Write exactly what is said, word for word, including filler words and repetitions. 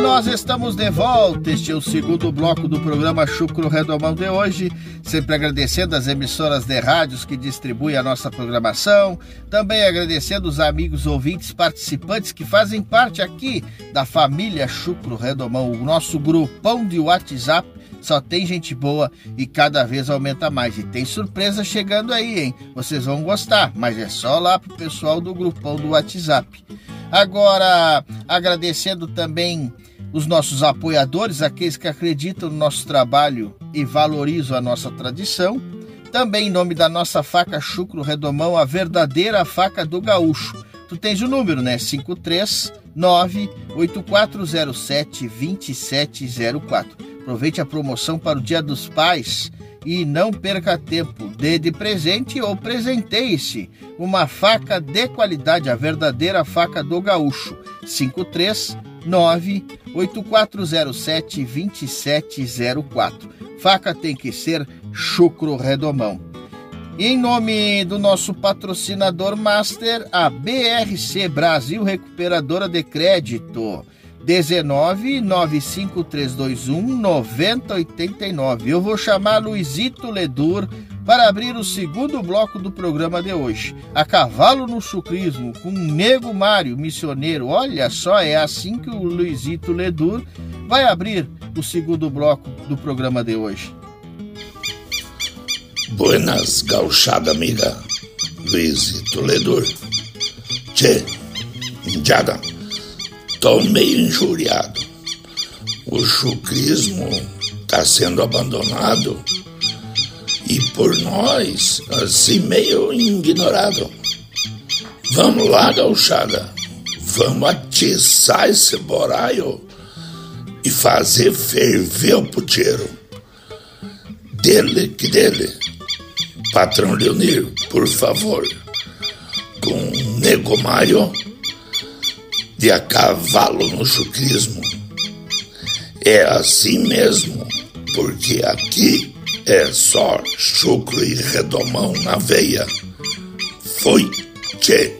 nós estamos de volta. Este é o segundo bloco do programa Chucro Redomão de hoje. Sempre agradecendo as emissoras de rádios que distribuem a nossa programação. Também agradecendo os amigos ouvintes participantes que fazem parte aqui da família Chucro Redomão. O nosso grupão de WhatsApp só tem gente boa e cada vez aumenta mais. E tem surpresa chegando aí, hein? Vocês vão gostar, mas é só lá pro pessoal do grupão do WhatsApp. Agora, agradecendo também os nossos apoiadores, aqueles que acreditam no nosso trabalho e valorizam a nossa tradição. Também em nome da nossa faca Chucro Redomão, a verdadeira faca do gaúcho. Tu tens o número, né? cinco três nove oito quatro zero sete dois sete zero quatro. Aproveite a promoção para o Dia dos Pais e não perca tempo. Dê de presente ou presenteie-se uma faca de qualidade, a verdadeira faca do gaúcho. cinco três nove oito quatro zero sete dois sete zero quatro. Faca tem que ser Chucro Redomão. E em nome do nosso patrocinador master, a B R C Brasil Recuperadora de Crédito. dezenove nove cinco três dois um nove zero oito nove. Eu vou chamar Luizito Ledur para abrir o segundo bloco do programa de hoje. A cavalo no chucrismo com Nego Mário, missioneiro. Olha só, é assim que o Luizito Ledur vai abrir o segundo bloco do programa de hoje. Buenas, gauchada amiga, Luizito Ledur. Tchê, indiada. Tô meio injuriado. O chucrismo tá sendo abandonado e por nós, assim, meio ignorado. Vamos lá, gauchada. Vamos atiçar esse boraio e fazer ferver o puteiro. Dele que dele. Patrão Leonir, por favor. Com Nego Mário de a cavalo no chucrismo. É assim mesmo, porque aqui é só chucro e redomão na veia. Foi, tchê.